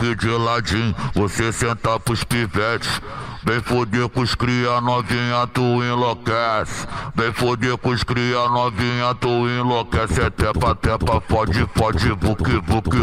aqui de ladinho, você senta pros pivetes. Vem foder com os cria novinha, tu enlouquece. Vem foder com os cria novinha, tu enlouquece. É tepa, tepa, fode, fode, buque, buque.